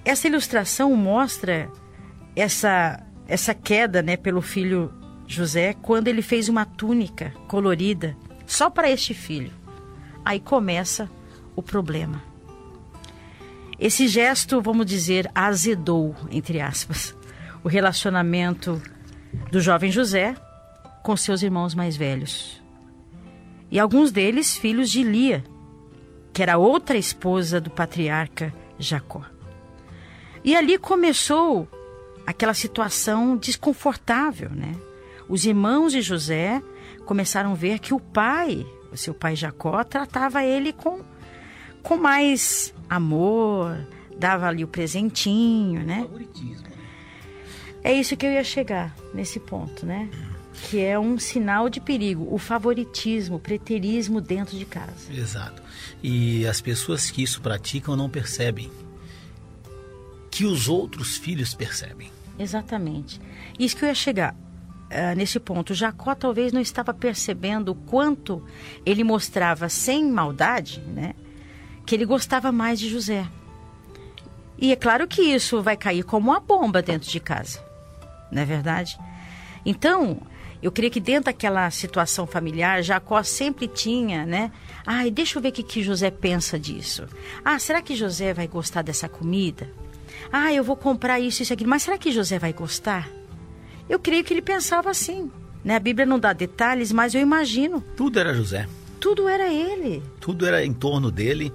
essa ilustração mostra essa queda, né, pelo filho José, quando ele fez uma túnica colorida só para este filho. Aí começa o problema. Esse gesto, vamos dizer, azedou, entre aspas, o relacionamento do jovem José com seus irmãos mais velhos. E alguns deles filhos de Lia, que era outra esposa do patriarca Jacó. E ali começou aquela situação desconfortável, né? Os irmãos de José começaram a ver que o seu pai Jacó, tratava ele com mais amor, dava ali o presentinho, né? Favoritismo. É isso que eu ia chegar nesse ponto, né? Que é um sinal de perigo, o favoritismo, o preterismo dentro de casa. Exato. E as pessoas que isso praticam não percebem que os outros filhos percebem. Exatamente. Isso que eu ia chegar nesse ponto. Jacó talvez não estava percebendo o quanto ele mostrava sem maldade, né? Que ele gostava mais de José. E é claro que isso vai cair como uma bomba dentro de casa. Não é verdade? Então, eu creio que dentro daquela situação familiar, Jacó sempre tinha, né? Deixa eu ver o que José pensa disso. Será que José vai gostar dessa comida? Eu vou comprar isso e aquilo. Mas será que José vai gostar? Eu creio que ele pensava assim, né? A Bíblia não dá detalhes, mas eu imagino. Tudo era José. Tudo era ele. Tudo era em torno dele.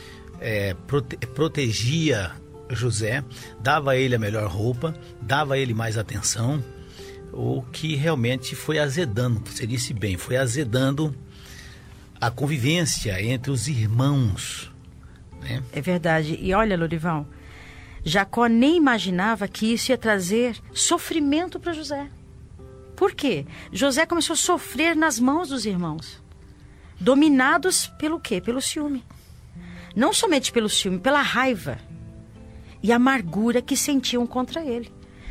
Protegia José, dava a ele a melhor roupa, dava a ele mais atenção, o que realmente foi azedando, você disse bem, foi azedando a convivência entre os irmãos, né? É verdade. E olha, Lorival, Jacó nem imaginava que isso ia trazer sofrimento para José. Por quê? José começou a sofrer nas mãos dos irmãos, dominados pelo quê? Pelo ciúme. Não somente pelo ciúme, pela raiva e amargura que sentiam contra ele.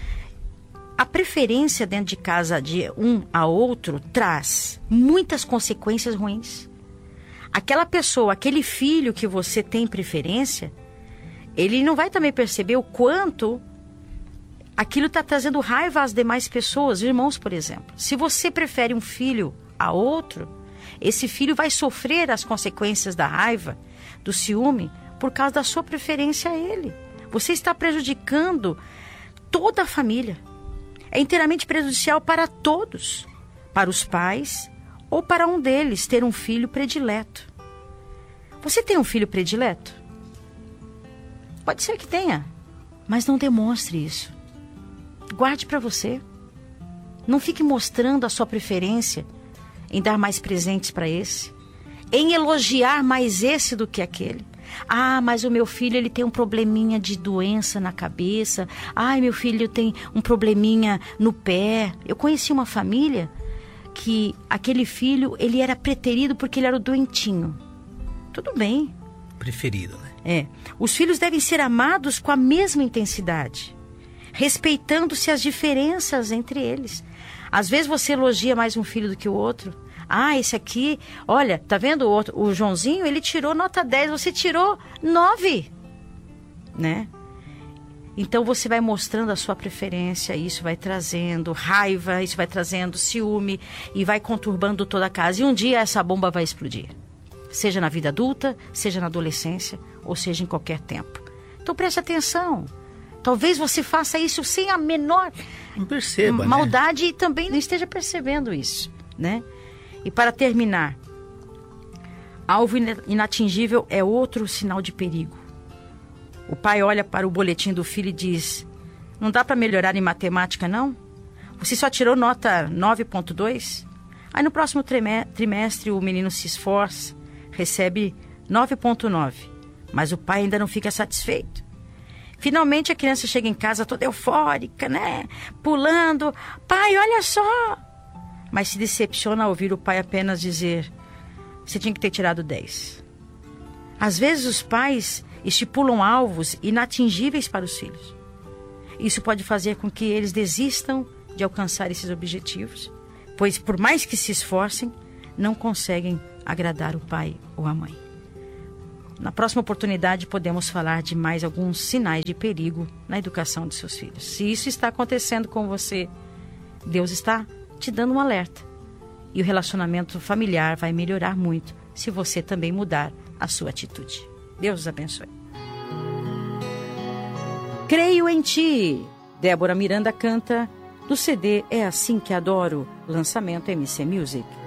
A preferência dentro de casa de um a outro traz muitas consequências ruins. Aquela pessoa, aquele filho que você tem preferência, ele não vai também perceber o quanto aquilo está trazendo raiva às demais pessoas, irmãos, por exemplo. Se você prefere um filho a outro, esse filho vai sofrer as consequências da raiva, do ciúme, por causa da sua preferência a ele. Você está prejudicando toda a família. É inteiramente prejudicial para todos, para os pais ou para um deles ter um filho predileto. Você tem um filho predileto? Pode ser que tenha, mas não demonstre isso. Guarde para você. Não fique mostrando a sua preferência em dar mais presentes para esse, em elogiar mais esse do que aquele. Mas o meu filho, ele tem um probleminha de doença na cabeça. Meu filho tem um probleminha no pé. Eu conheci uma família que aquele filho, ele era preterido porque ele era o doentinho. Tudo bem. Preferido, né? Os filhos devem ser amados com a mesma intensidade, respeitando-se as diferenças entre eles. Às vezes você elogia mais um filho do que o outro. Esse aqui, olha, tá vendo o outro? O Joãozinho, ele tirou nota 10, você tirou 9, né? Então você vai mostrando a sua preferência, isso vai trazendo raiva, isso vai trazendo ciúme e vai conturbando toda a casa. E um dia essa bomba vai explodir. Seja na vida adulta, seja na adolescência, ou seja em qualquer tempo. Então preste atenção. Talvez você faça isso sem a menor maldade, né? E também não esteja percebendo isso, né? E para terminar, alvo inatingível é outro sinal de perigo. O pai olha para o boletim do filho e diz: não dá para melhorar em matemática, não? Você só tirou nota 9.2? Aí no próximo trimestre o menino se esforça, recebe 9.9, mas o pai ainda não fica satisfeito. Finalmente a criança chega em casa toda eufórica, né? Pulando: pai, olha só! Mas se decepciona ao ouvir o pai apenas dizer: você tinha que ter tirado 10. Às vezes os pais estipulam alvos inatingíveis para os filhos. Isso pode fazer com que eles desistam de alcançar esses objetivos, pois por mais que se esforcem, não conseguem agradar o pai ou a mãe. Na próxima oportunidade, podemos falar de mais alguns sinais de perigo na educação de seus filhos. Se isso está acontecendo com você, Deus está te dando um alerta. E o relacionamento familiar vai melhorar muito se você também mudar a sua atitude. Deus os abençoe. Creio em Ti. Débora Miranda canta do CD É Assim Que Adoro, lançamento MC Music.